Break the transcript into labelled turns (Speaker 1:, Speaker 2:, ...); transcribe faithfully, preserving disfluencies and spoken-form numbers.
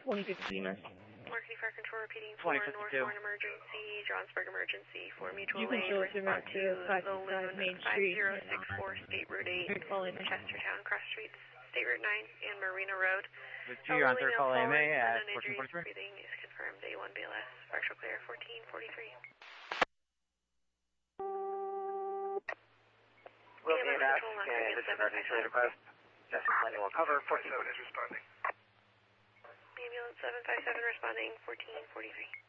Speaker 1: twenty fifty-two, miss.
Speaker 2: Marketing Fire Control repeating for Northbourne emergency, Johnsburg emergency for mutual
Speaker 1: you can
Speaker 2: aid.
Speaker 1: show us around to five sixty-five Main Street.
Speaker 2: five zero six four State Route eight, Chestertown, Cross Streets, State Route nine, and Marina Road.
Speaker 3: The two, you're on third call A M A at fourteen forty-three.
Speaker 2: Breathing is confirmed, A one B L S, partial clear, fourteen forty-three.
Speaker 4: Will be an ask and disregarding trade request. Just planning will cover, fourteen forty-three.
Speaker 2: Ambulance seven five seven responding, fourteen forty-three.